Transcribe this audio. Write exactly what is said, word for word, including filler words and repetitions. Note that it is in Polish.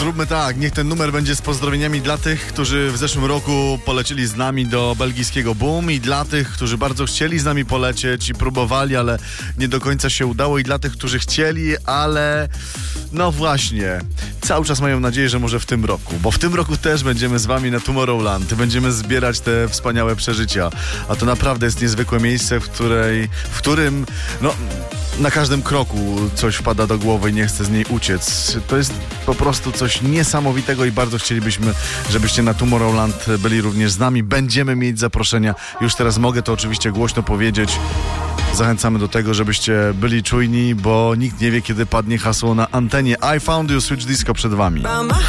zróbmy tak, niech ten numer będzie z pozdrowieniami dla tych, którzy w zeszłym roku polecieli z nami do belgijskiego Boom i dla tych, którzy bardzo chcieli z nami polecieć i próbowali, ale nie do końca się udało i dla tych, którzy chcieli, ale no właśnie, cały czas mają nadzieję, że może w tym roku, bo w tym roku też będziemy z wami na Tomorrowland, będziemy zbierać te wspaniałe przeżycia, a to naprawdę jest niezwykłe miejsce, w której, w którym, no, na każdym kroku coś wpada do głowy i nie chce z niej uciec. To jest po prostu coś niesamowitego i bardzo chcielibyśmy, żebyście na Tomorrowland byli również z nami. Będziemy mieć zaproszenia. Już teraz mogę to oczywiście głośno powiedzieć. Zachęcamy do tego, żebyście byli czujni, bo nikt nie wie, kiedy padnie hasło na antenie. I Found You, Switch Disco przed wami.